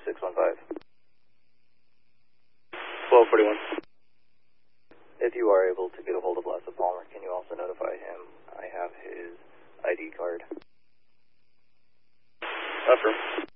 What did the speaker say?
615. 1241. If you are able to get a hold of Lassa Palmer, can you also notify him I have his ID card? Affirm.